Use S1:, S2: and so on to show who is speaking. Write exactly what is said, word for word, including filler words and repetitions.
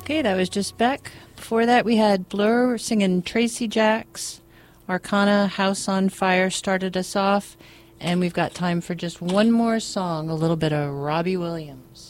S1: Okay, that was just Beck. Before that, we had Blur singing Tracy Jacks. Arcana, House on Fire started us off. And we've got time for just one more song, a little bit of Robbie Williams.